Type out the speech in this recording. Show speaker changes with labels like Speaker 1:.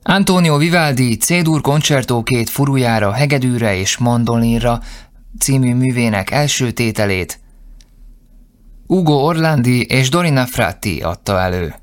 Speaker 1: Antonio Vivaldi C-dur koncertó két furujára, hegedűre és mandolinra című művének első tételét Ugo Orlandi és Dorina Fratti adta elő.